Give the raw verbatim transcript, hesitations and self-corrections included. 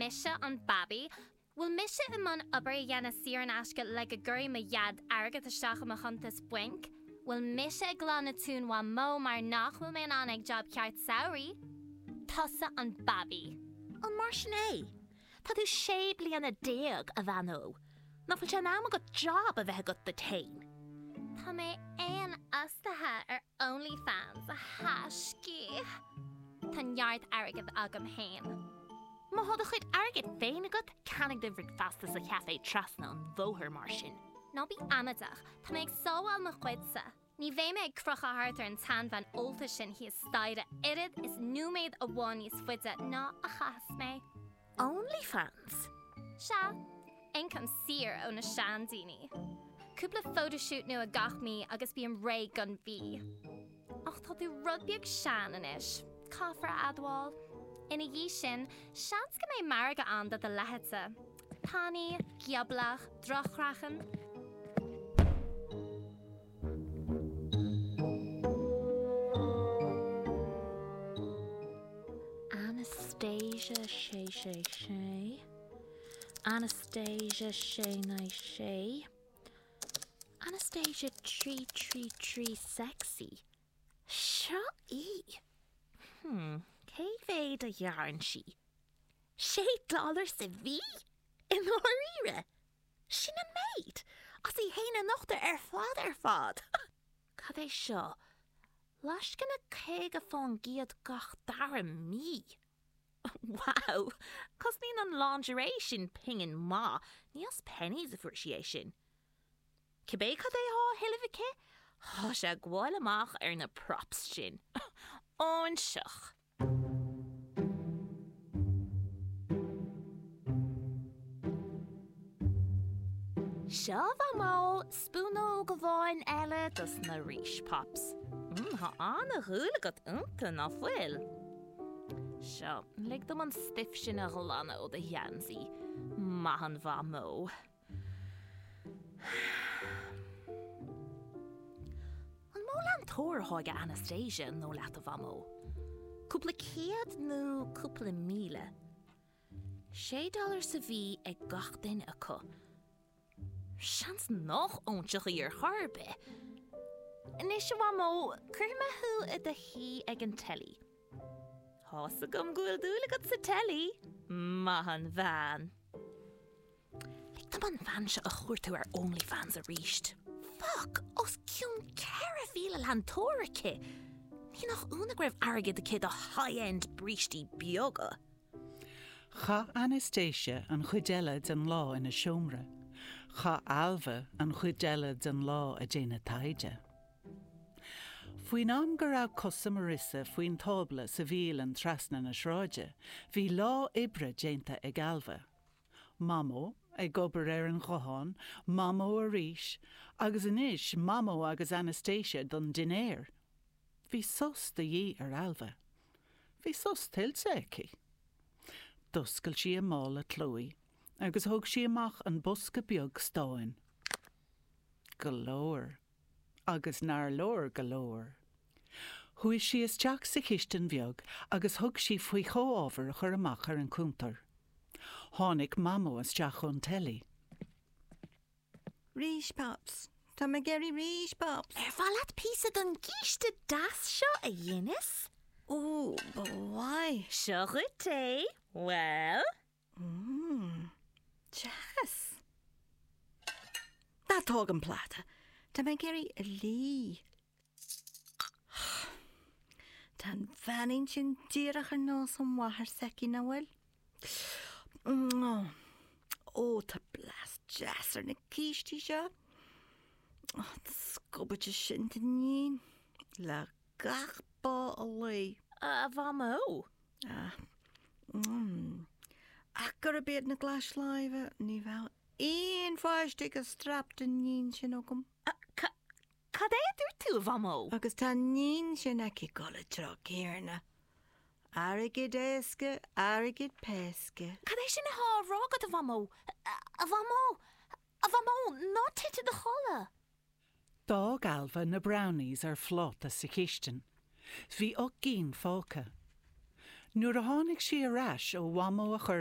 Misha an babi, will Misha iman aber yana sir an ashka like a guri ma yad argat ashtach ma chantas bwink? Will Misha glana tún wa mo mar nach will man an ag job kiart sauri? Tossa an babi. An mar sinné. Tá tú sé bliana déag a bhanó. Na fil sin am got job a bheith got the tain. Tá mé ein astathe ar OnlyFans a hashki. Tan yard argat agam hain. Ma had a chud argid féin agat canig de rig fastas a café trasna an bóhar mar sin. No bí amadach, tá méid sóáil na chuidsa. Ní bhé méid crucha hartar an tan van olta sin hi is staide. Irid is nu méid a bháin is fuide ná a chas mé. OnlyFans? Sha, income sir ó na seandíní. Cúpla photoshoot nu a gach mi agus bí an ré gun bhí. Ach tá tú rugbiag sean inis. Cáfra adwal. Ina dhí sin, seans go mé marga an da de lehetse. Tani, giablach, drochrachan. Anastasia Shay Shay Shay. Anastasia Shay Nay Shay. Anastasia Tree Tree Tree Sexy. Sha-e. Hmm, cé féad a yarn si? Sé dollar sa bhí? In orire? Sin an maid? As I héine nochta ar fad ar fad. Cad é seo? Lascan a céig a fón giad gach dar mí. Wow, cos nín an lingerie sin pingin ma, níos pennies appreciation. Cibé cad é há hillifice? Há sé gháil amach ar na props sin. Ón seach. Seo bha mó spúnó go bháin eile dus na ríis pops. Mm, ha anna rúla got unta na fuil. Seo, lig dom an stiff sin a glanna ó de Jansi. Mahan bha mó. An mó lan tóir háige Anastasia nó leat a bha mó. Cúpla céad nó cúpla míle. Sé dollar sa bhí ag gach din a co. Seans noch ónseach ar harbe. Nis se bha mó, cur mehu a de hí ag an telly. Hása gom gúil dúla gat sa telly. Mahan van. Lig dom an van se a chuirtú ar OnlyFans a ríist. Fuck, os ciún cara fíle lan tóracha. Ní nach úna greibh airgid a kid a high-end brístí bioga. Cha Anastasia an chuidéile den lá ina siomra. Cha Alva an chuidéile den lá a déine taide. Fuoin am go raibh cosam marissa fuoin tabla sa bhíl an trasna na sráide, bhí lá ibre dénta ag Alva. Mamo ag gobar ar an choháin, mamo a ríis, agus inis mamo agus Anastasia don dinéir. Bhí sos de dhí ar Alva. Bhí sos tilsa aici. Duscail si a mála tlói, agus thug si amach an busca beag stáin. Golóir, agus nar lóir golóir. Thuis si is teach sa chiisten bheag, agus thug si faoi chomhábhar a chur amach ar an cúntar. Tháinig mamo as teach an telly. Ríis pops. Tá me geri ríis pops. Er bhalat písa don gíiste das seo a dhéanas? Ooh, boy. Seo go té? Well? Mmm. Jess. That tóg an plata. Tá me geri a lí. Tan fannin sin díirech ar nás an wahar seci na bhfuil. Mm. Ó, tá blas Jess ar na cíistí seo. Oh, the scobbage sin de nín. Le gach ba a lei. A bha mó? Ah. Mm. Acar a bead na glas leive, ní bhá éon fáistig a strap de nín sin ogam. Cad é dúir tú bha mó? Agus tá nín sin aici gola tro céarna. Arigid éasca, arigid pesca. Cad é sin há rágad a bha mó? A bha mó? A bha mó? Ná tite de chola. Dá Alva na brownies ar flot a sa chiisten. Bhí og gín fáca. Nuair a tháinig si a rais ó bhamó a chur